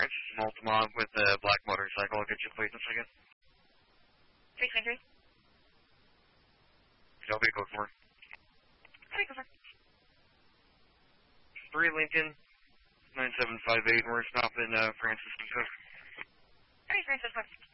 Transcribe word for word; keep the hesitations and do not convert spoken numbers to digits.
Francis in Altamont with a black motorcycle. I'll get you please in a second. three twenty-three. Shelby, go for it. Okay, go for it. three Lincoln, nine seven five eight. We're stopping uh, Francis and Cook. Alright, Francis, go.